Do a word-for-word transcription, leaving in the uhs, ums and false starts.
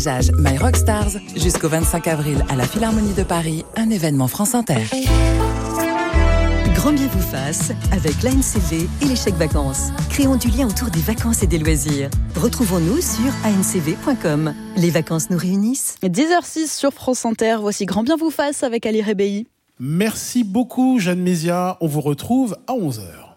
My Rockstars, jusqu'au vingt-cinq avril à la Philharmonie de Paris, un événement France Inter. Grand bien vous fasse avec l'A N C V et les chèques vacances. Créons du lien autour des vacances et des loisirs. Retrouvons-nous sur a n c v point com. Les vacances nous réunissent. dix heures six sur France Inter. Voici Grand bien vous fasse avec Ali Rebéi. Merci beaucoup Jeanne Mézia. On vous retrouve à onze heures.